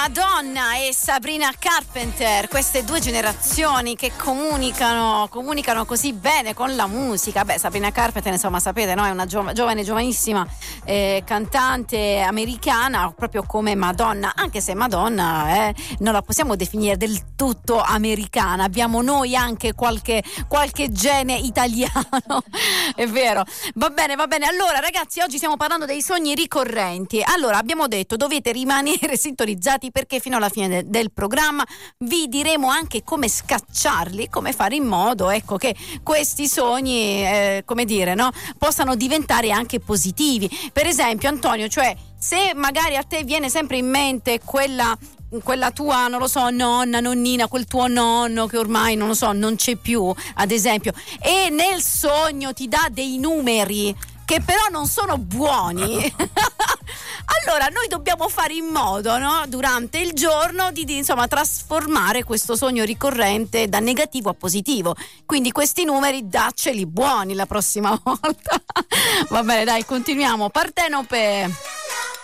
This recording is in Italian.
Madonna e Sabrina Carpenter, queste due generazioni che comunicano così bene con la musica. Beh, Sabrina Carpenter, insomma, sapete, no? È una giovanissima cantante americana, proprio come Madonna, anche se Madonna non la possiamo definire del tutto americana, abbiamo noi anche qualche gene italiano, è vero. Va bene, allora ragazzi, oggi stiamo parlando dei sogni ricorrenti. Allora, abbiamo detto, dovete rimanere sintonizzati perché fino alla fine del programma vi diremo anche come scacciarli, come fare in modo, ecco, che questi sogni come dire, no, possano diventare anche positivi. Per esempio, Antonio, cioè, se magari a te viene sempre in mente quella tua, non lo so, nonna, nonnina, quel tuo nonno che ormai, non lo so, non c'è più, ad esempio, e nel sogno ti dà dei numeri che però non sono buoni, allora noi dobbiamo fare in modo, no, durante il giorno di insomma trasformare questo sogno ricorrente da negativo a positivo. Quindi questi numeri dacceli buoni la prossima volta. Va bene, dai, continuiamo. Partenope.